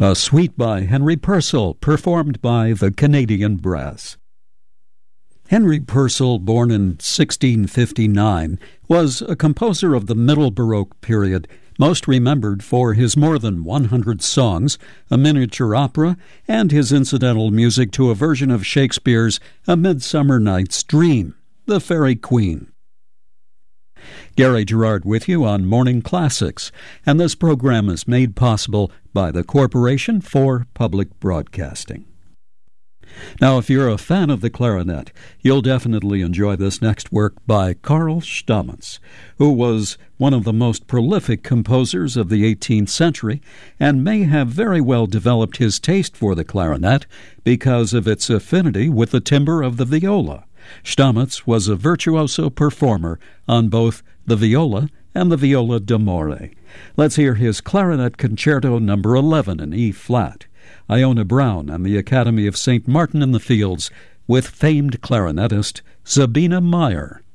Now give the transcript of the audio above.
A suite by Henry Purcell, performed by the Canadian Brass. Henry Purcell, born in 1659, was a composer of the Middle Baroque period, most remembered for his more than 100 songs, a miniature opera, and his incidental music to a version of Shakespeare's A Midsummer Night's Dream, The Faerie Queene. Gary Gerard with you on Morning Classics, and this program is made possible by the Corporation for Public Broadcasting. Now, if you're a fan of the clarinet, you'll definitely enjoy this next work by Karl Stamitz, who was one of the most prolific composers of the 18th century and may have very well developed his taste for the clarinet because of its affinity with the timbre of the viola. Stamitz was a virtuoso performer on both the viola and the viola d'amore. Let's hear his Clarinet Concerto No. 11 in E-flat. Iona Brown and the Academy of St. Martin in the Fields with famed clarinetist Sabina Meyer.